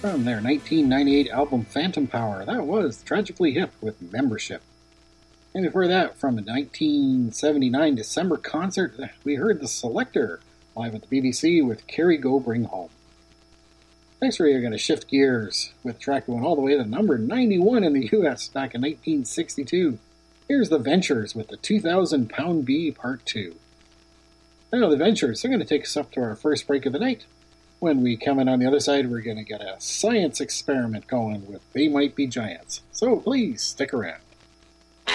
from their 1998 album Phantom Power. That was Tragically Hip with Membership. And before that, from a 1979 December concert, we heard The Selector live at the BBC with Carry Go Bring Home. Next, we're going to shift gears with a track going all the way to number 91 in the US back in 1962. Here's The Ventures with the 2000 Pound Bee Part 2. Now, The Ventures, they're going to take us up to our first break of the night. When we come in on the other side, we're going to get a science experiment going with They Might Be Giants. So please stick around.